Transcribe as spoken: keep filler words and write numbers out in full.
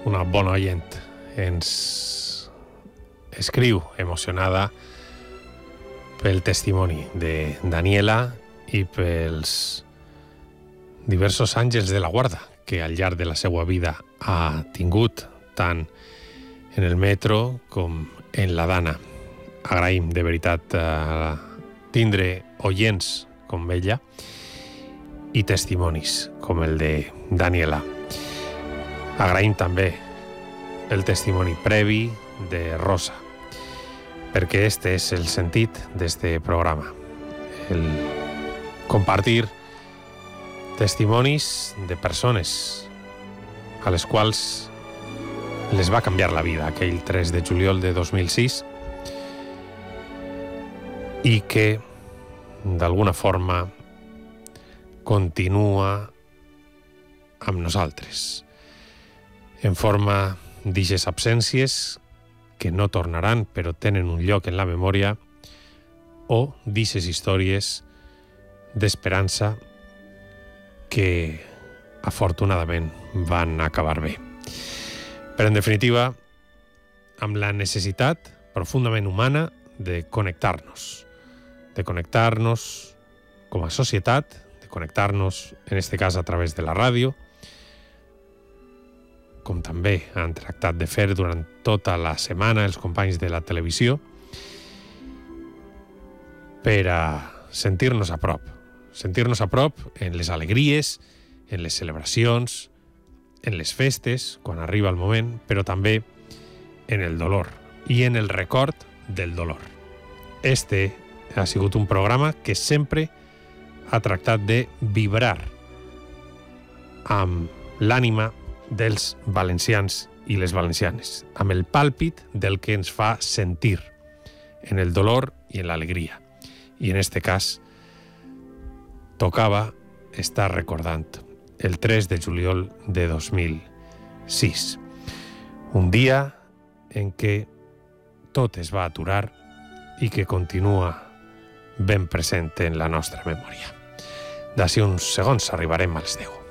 una bona oient, ens escriu emocionada pel testimoni de Daniela i pels diversos àngels de la guarda que al llarg de la seva vida ha tingut, tant en el metro com en la Dana. Agraïm de veritat eh, tindre oients com ella i testimonis com el de Daniela. Agraïm també el testimoni previ de Rosa, perquè este és el sentit d'este programa, el compartir testimonis de persones a les quals les va canviar la vida aquell tres de juliol de dos mil sis i que d'alguna forma continua amb nosaltres en forma d'ixes absències que no tornaran però tenen un lloc en la memòria, o d'ixes històries d'esperança que afortunadament van acabar bé. Però en definitiva, amb la necessitat profundament humana de connectar-nos, de connectar-nos com a societat, de connectar-nos, en este cas, a través de la ràdio, com també han tractat de fer durant tota la setmana els companys de la televisió, per a sentir-nos a prop, sentir-nos a prop en les alegries, en les celebracions, en les festes, quan arriba el moment, però també en el dolor i en el record del dolor. Este ha sigut un programa que sempre ha tractat de vibrar amb l'ànima dels valencians i les valencianes, amb el pàlpit del que ens fa sentir en el dolor i en l'alegria. I en este cas tocava estar recordant el tres de juliol de dos mil sis, un dia en què tot es va aturar i que continua ben present en la nostra memòria. D'ací uns segons arribarem als deu.